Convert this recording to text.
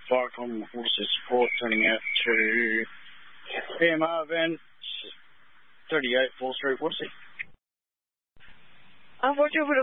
Viacom Horses Support turning out to PMR van 38 4th Street, Woodsie. Unfortunately,